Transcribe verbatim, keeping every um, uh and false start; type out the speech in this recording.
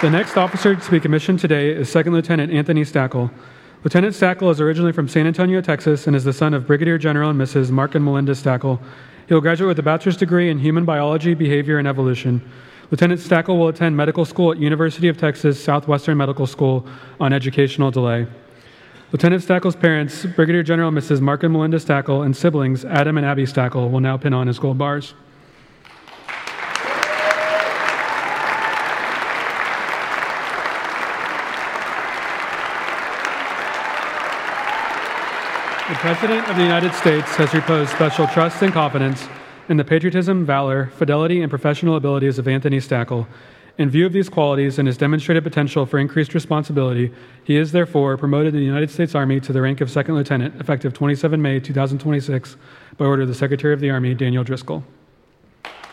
The next officer to be commissioned today is Second Lieutenant Anthony Stackle. Lieutenant Stackle is originally from San Antonio, Texas, and is the son of Brigadier General and Missus Mark and Melinda Stackle. He will graduate with a bachelor's degree in human biology, behavior, and evolution. Lieutenant Stackle will attend medical school at University of Texas Southwestern Medical School on educational delay. Lieutenant Stackle's parents, Brigadier General and Missus Mark and Melinda Stackle, and siblings, Adam and Abby Stackle, will now pin on his gold bars. The President of the United States has reposed special trust and confidence in the patriotism, valor, fidelity, and professional abilities of Anthony Stackle. In view of these qualities and his demonstrated potential for increased responsibility, he is therefore promoted in the United States Army to the rank of Second Lieutenant, effective the twenty-seventh of May, two thousand twenty-six, by order of the Secretary of the Army, Daniel Driscoll.